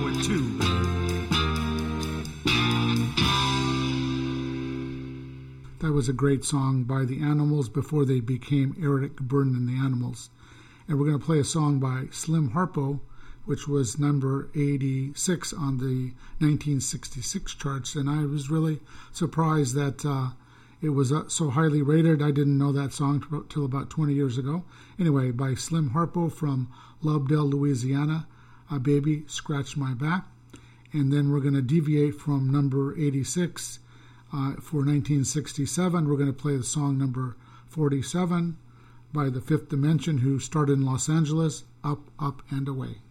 Two. That was a great song by the Animals before they became Eric Burdon and the Animals. And we're going to play a song by Slim Harpo, which was number 86 on the 1966 charts. And I was really surprised that it was so highly rated. I didn't know that song till about 20 years ago. Anyway, by Slim Harpo from Lobdell, Louisiana, Baby Scratch My Back. And then we're going to deviate from number 86 for 1967. We're going to play the song number 47 by the Fifth Dimension, who started in Los Angeles, Up, Up, and Away.